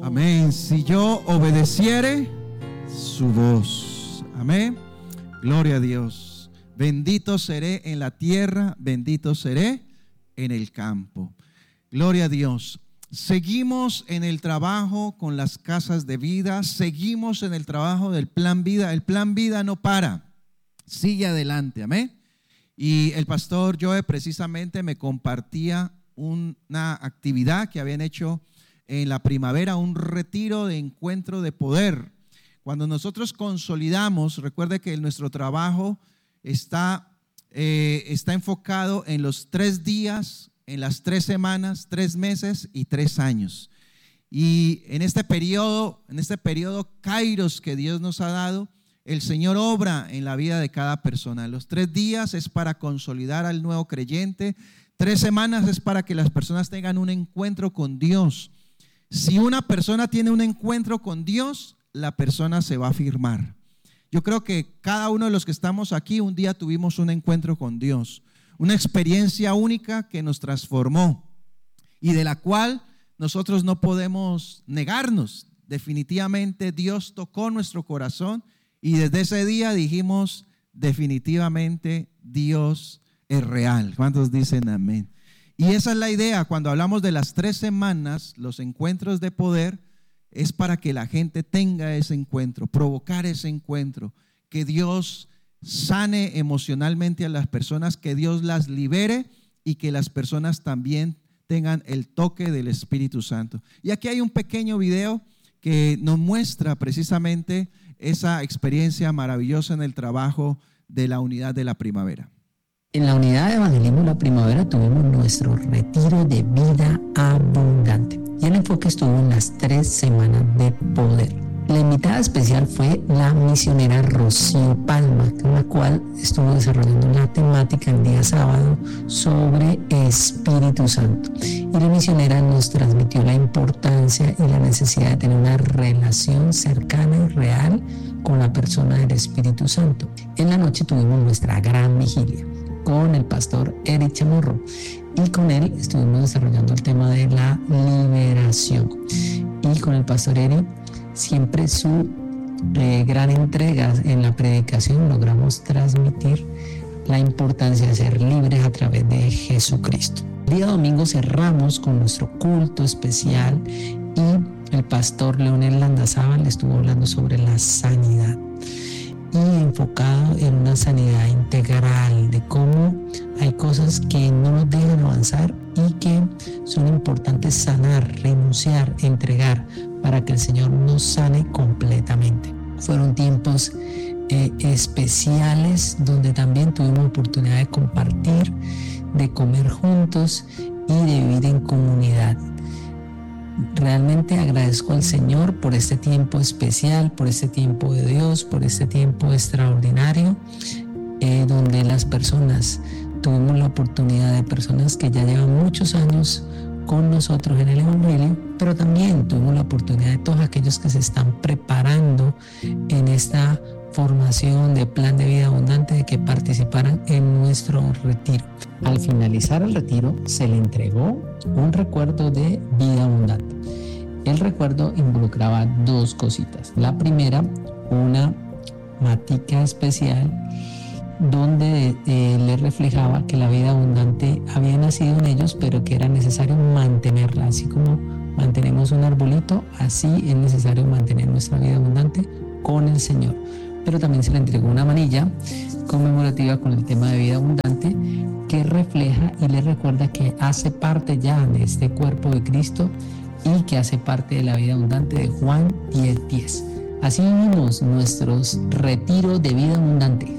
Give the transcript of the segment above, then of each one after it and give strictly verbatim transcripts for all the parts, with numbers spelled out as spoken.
Amén. Si yo obedeciere su voz. Amén. Gloria a Dios. Bendito seré en la tierra, bendito seré en el campo. Gloria a Dios. Seguimos en el trabajo con las casas de vida, seguimos en el trabajo del plan vida. El plan vida no para, sigue adelante, amén. Y el pastor Joe precisamente me compartía una actividad que habían hecho en la primavera, un retiro de encuentro de poder. Cuando nosotros consolidamos, recuerde que nuestro trabajo está, eh, está enfocado en los tres días, en las tres semanas, tres meses y tres años. Y en este periodo, en este periodo Kairos que Dios nos ha dado, el Señor obra en la vida de cada persona. Los tres días es para consolidar al nuevo creyente. Tres semanas es para que las personas tengan un encuentro con Dios. Si una persona tiene un encuentro con Dios, la persona se va a afirmar. Yo creo que cada uno de los que estamos aquí un día tuvimos un encuentro con Dios. Una experiencia única que nos transformó y de la cual nosotros no podemos negarnos. Definitivamente Dios tocó nuestro corazón y desde ese día dijimos, definitivamente Dios es real. ¿Cuántos dicen amén? Y esa es la idea. Cuando hablamos de las tres semanas, los encuentros de poder, es para que la gente tenga ese encuentro, provocar ese encuentro, que Dios sane emocionalmente a las personas, que Dios las libere y que las personas también tengan el toque del Espíritu Santo. Y aquí hay un pequeño video que nos muestra precisamente esa experiencia maravillosa en el trabajo de la unidad de la primavera. En la unidad de evangelismo La Primavera tuvimos nuestro retiro de vida abundante y el enfoque estuvo en las tres semanas de poder. La invitada especial fue la misionera Rocío Palma, con la cual estuvo desarrollando la temática el día sábado sobre Espíritu Santo. Y la misionera nos transmitió la importancia y la necesidad de tener una relación cercana y real con la persona del Espíritu Santo. En la noche tuvimos nuestra gran vigilia con el pastor Eric Chamorro y con él estuvimos desarrollando el tema de la liberación. Y con el pastor Eric, siempre su eh, gran entrega en la predicación, logramos transmitir la importancia de ser libres a través de Jesucristo. El día domingo cerramos con nuestro culto especial y el pastor Leonel Landazábal estuvo hablando sobre la sanidad y enfocado en una sanidad integral, de cómo hay cosas que no nos dejan avanzar y que son importantes sanar, renunciar, entregar para que el Señor nos sane completamente. Fueron tiempos eh, especiales donde también tuvimos oportunidad de compartir, de comer juntos y de vivir en comunidad. Realmente agradezco al Señor por este tiempo especial, por este tiempo de Dios, por este tiempo extraordinario, eh, donde las personas, tuvimos la oportunidad de personas que ya llevan muchos años con nosotros en el Evangelio, pero también tuvimos la oportunidad de todos aquellos que se están preparando en esta formación de plan de vida abundante, de que participaran en nuestro retiro. Al finalizar el retiro se le entregó un recuerdo de vida abundante. El recuerdo involucraba dos cositas. La primera, una matica especial donde eh, le reflejaba que la vida abundante había nacido en ellos, pero que era necesario mantenerla. Así como mantenemos un arbolito, así es necesario mantener nuestra vida abundante con el Señor. Pero también se le entregó una manilla conmemorativa con el tema de vida abundante que refleja y le recuerda que hace parte ya de este cuerpo de Cristo y que hace parte de la vida abundante de Juan diez diez. Así vivimos nuestros retiros de vida abundante.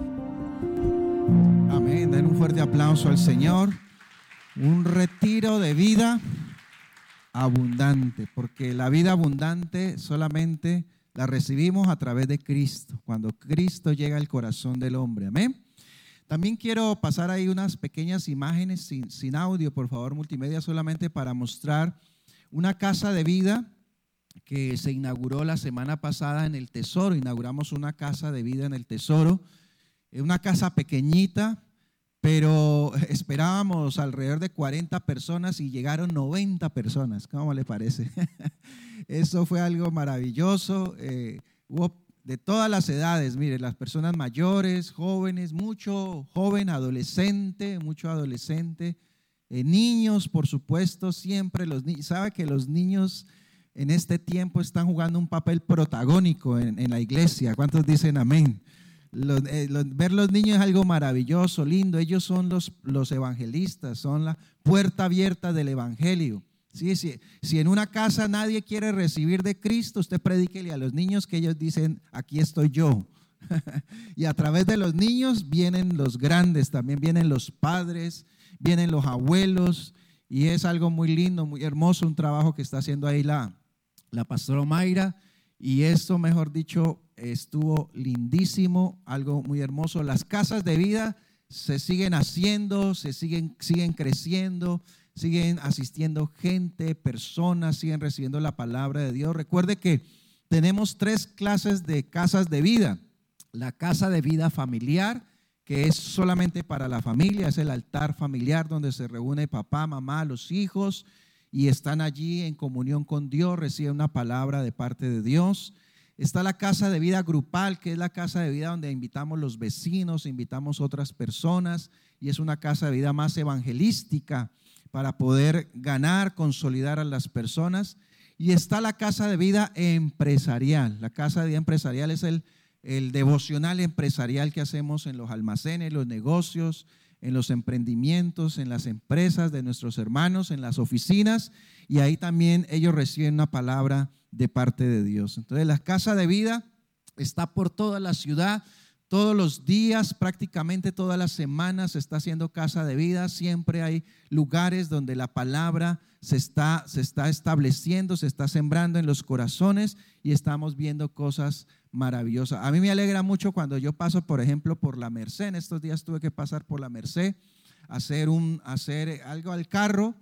Amén. Den un fuerte aplauso al Señor. Un retiro de vida abundante, porque la vida abundante solamente la recibimos a través de Cristo, cuando Cristo llega al corazón del hombre. Amén. También quiero pasar ahí unas pequeñas imágenes sin, sin audio, por favor, multimedia, solamente para mostrar una casa de vida que se inauguró la semana pasada en el Tesoro. Inauguramos una casa de vida en el Tesoro, una casa pequeñita, pero esperábamos alrededor de cuarenta personas y llegaron noventa personas. ¿Cómo le parece? Eso fue algo maravilloso. Eh, hubo de todas las edades, mire, las personas mayores, jóvenes, mucho joven, adolescente, mucho adolescente, eh, niños, por supuesto, siempre los niños. ¿Sabe que los niños en este tiempo están jugando un papel protagónico en, en la iglesia? ¿Cuántos dicen amén? Los, eh, los, ver los niños es algo maravilloso, lindo. Ellos son los, los evangelistas, son la puerta abierta del evangelio. Sí, sí. Si en una casa nadie quiere recibir de Cristo, usted predíquele a los niños que ellos dicen, aquí estoy yo. Y a través de los niños vienen los grandes, también vienen los padres, vienen los abuelos, y es algo muy lindo, muy hermoso, un trabajo que está haciendo ahí la, la pastora Mayra. Y esto, mejor dicho, estuvo lindísimo, algo muy hermoso. Las casas de vida se siguen haciendo, se siguen, siguen creciendo, siguen asistiendo gente, personas, siguen recibiendo la palabra de Dios. Recuerde que tenemos tres clases de casas de vida. La casa de vida familiar, que es solamente para la familia, es el altar familiar donde se reúne papá, mamá, los hijos, y están allí en comunión con Dios, reciben una palabra de parte de Dios. Está la casa de vida grupal, que es la casa de vida donde invitamos los vecinos, invitamos otras personas, y es una casa de vida más evangelística para poder ganar, consolidar a las personas. Y está la casa de vida empresarial. La casa de vida empresarial es el, el devocional empresarial que hacemos en los almacenes, los negocios, en los emprendimientos, en las empresas de nuestros hermanos, en las oficinas, y ahí también ellos reciben una palabra de parte de Dios. Entonces la casa de vida está por toda la ciudad, todos los días, prácticamente todas las semanas se está haciendo casa de vida. Siempre hay lugares donde la palabra se está, se está estableciendo, se está sembrando en los corazones, y estamos viendo cosas maravillosas. A mí me alegra mucho cuando yo paso, por ejemplo, por la Merced. En estos días tuve que pasar por la Merced, hacer, un, hacer algo al carro,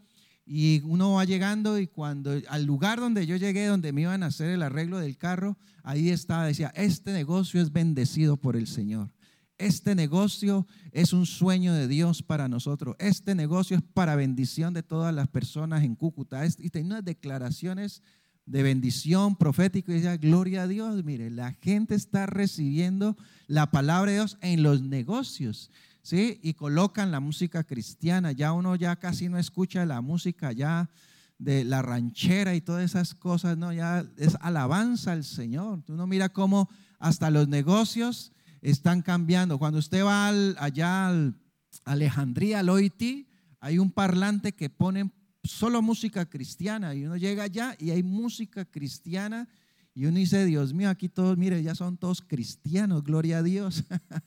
y uno va llegando, y cuando al lugar donde yo llegué, donde me iban a hacer el arreglo del carro, ahí estaba, decía, este negocio es bendecido por el Señor. Este negocio es un sueño de Dios para nosotros. Este negocio es para bendición de todas las personas en Cúcuta. Y tenía unas declaraciones de bendición profética, y decía, gloria a Dios. Mire, la gente está recibiendo la palabra de Dios en los negocios, ¿sí? Y colocan la música cristiana. Ya uno ya casi no escucha la música ya de la ranchera y todas esas cosas, no, ya es alabanza al Señor. Uno mira cómo hasta los negocios están cambiando. Cuando usted va al, allá al Alejandría, al O I T, hay un parlante que ponen solo música cristiana, y uno llega allá y hay música cristiana, y uno dice, Dios mío, aquí todos, mire, ya son todos cristianos, gloria a Dios.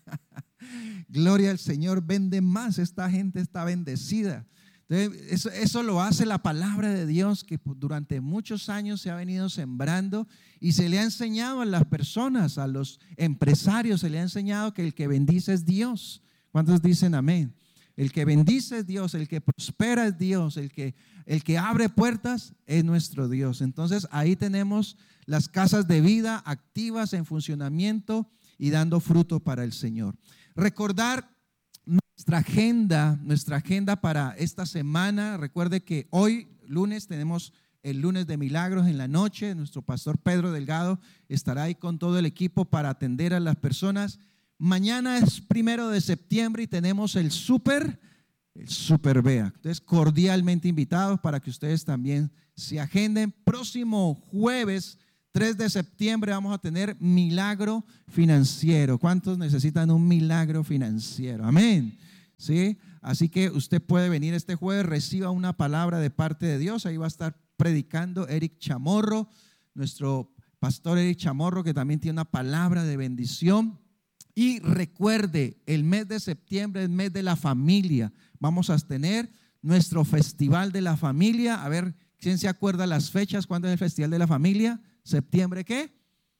Gloria al Señor, vende más, esta gente está bendecida. Entonces, eso, eso lo hace la palabra de Dios, que durante muchos años se ha venido sembrando, y se le ha enseñado a las personas, a los empresarios, se le ha enseñado que el que bendice es Dios. ¿Cuántos dicen amén? El que bendice es Dios, el que prospera es Dios, el que, el que abre puertas es nuestro Dios. Entonces ahí tenemos las casas de vida activas en funcionamiento y dando fruto para el Señor. Recordar nuestra agenda, nuestra agenda para esta semana. Recuerde que hoy, lunes, tenemos el lunes de milagros en la noche. Nuestro pastor Pedro Delgado estará ahí con todo el equipo para atender a las personas. Mañana es primero de septiembre y tenemos el Super, el Super Bea. Entonces, cordialmente invitados para que ustedes también se agenden. Próximo jueves, tres de septiembre, vamos a tener milagro financiero. ¿Cuántos necesitan un milagro financiero? Amén. ¿Sí? Así que usted puede venir este jueves, reciba una palabra de parte de Dios. Ahí va a estar predicando Eric Chamorro, nuestro pastor Eric Chamorro, que también tiene una palabra de bendición. Y recuerde, el mes de septiembre es el mes de la familia. Vamos a tener nuestro festival de la familia. A ver, ¿quién se acuerda las fechas? ¿Cuándo es el festival de la familia? ¿Septiembre qué?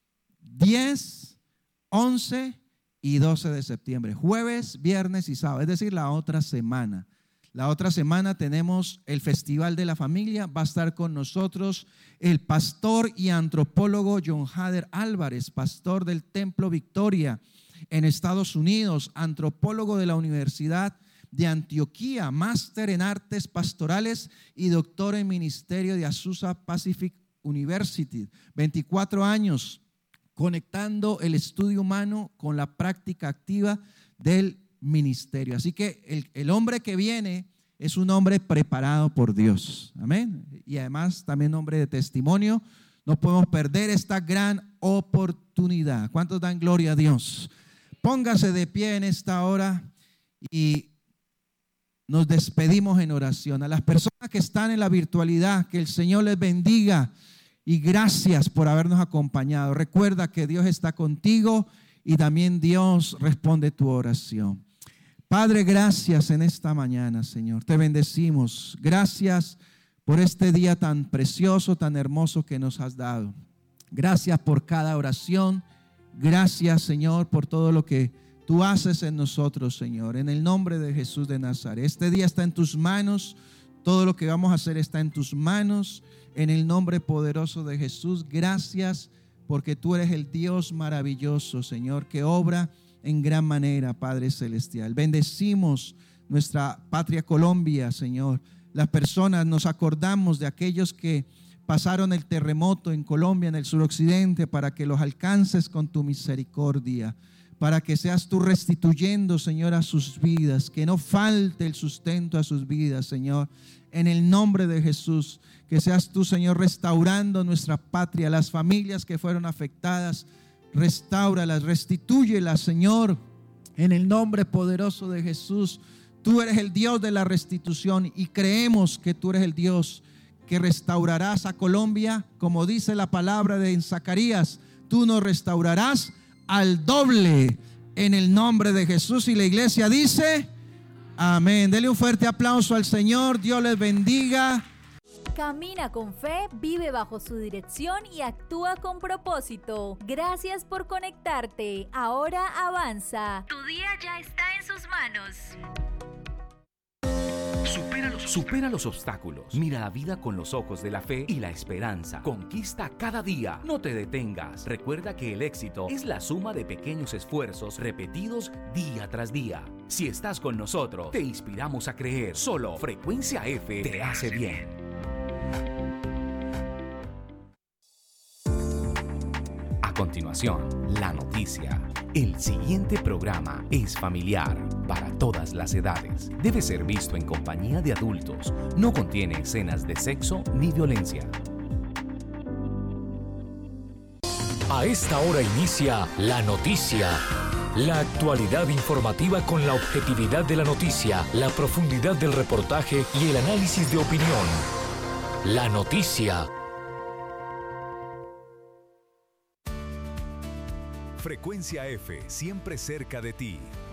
diez, once y doce de septiembre. Jueves, viernes y sábado, es decir, la otra semana. La otra semana tenemos el Festival de la Familia. Va a estar con nosotros el pastor y antropólogo John Hader Álvarez, pastor del Templo Victoria en Estados Unidos, antropólogo de la Universidad de Antioquía, máster en artes pastorales y doctor en ministerio de Azusa Pacific University. veinticuatro años conectando el estudio humano con la práctica activa del ministerio. Así que el, el hombre que viene es un hombre preparado por Dios. Amén. Y además también hombre de testimonio. No podemos perder esta gran oportunidad. ¿Cuántos dan gloria a Dios? Póngase de pie en esta hora y nos despedimos en oración. A las personas que están en la virtualidad, que el Señor les bendiga y gracias por habernos acompañado. Recuerda que Dios está contigo y también Dios responde tu oración. Padre, gracias en esta mañana, Señor. Te bendecimos. Gracias por este día tan precioso, tan hermoso que nos has dado. Gracias por cada oración. Gracias, Señor, por todo lo que tú haces en nosotros, Señor. En el nombre de Jesús de Nazaret. Este día está en tus manos. Todo lo que vamos a hacer está en tus manos. En el nombre poderoso de Jesús. Gracias porque tú eres el Dios maravilloso, Señor, que obra en gran manera, Padre Celestial. Bendecimos nuestra patria Colombia, Señor. Las personas, nos acordamos de aquellos que pasaron el terremoto en Colombia, en el suroccidente, para que los alcances con tu misericordia, para que seas tú restituyendo, Señor, a sus vidas, que no falte el sustento a sus vidas, Señor. En el nombre de Jesús, que seas tú, Señor, restaurando nuestra patria, las familias que fueron afectadas, restáuralas, restitúyelas, Señor, en el nombre poderoso de Jesús. Tú eres el Dios de la restitución y creemos que tú eres el Dios que restaurarás a Colombia, como dice la palabra de en Zacarías. Tú nos restaurarás al doble en el nombre de Jesús. Y la iglesia dice amén. Dele un fuerte aplauso al Señor. Dios les bendiga. Camina con fe, vive bajo su dirección y actúa con propósito. Gracias por conectarte. Ahora avanza. Tu día ya está en sus manos. Supera los, supera los obstáculos. Mira la vida con los ojos de la fe y la esperanza. Conquista cada día. No te detengas. Recuerda que el éxito es la suma de pequeños esfuerzos repetidos día tras día. Si estás con nosotros, te inspiramos a creer. Solo Frecuencia F te hace bien. A continuación, la noticia. El siguiente programa es familiar para todas las edades. Debe ser visto en compañía de adultos. No contiene escenas de sexo ni violencia. A esta hora inicia La Noticia. La actualidad informativa con la objetividad de la noticia, la profundidad del reportaje y el análisis de opinión. La Noticia. Frecuencia F, siempre cerca de ti.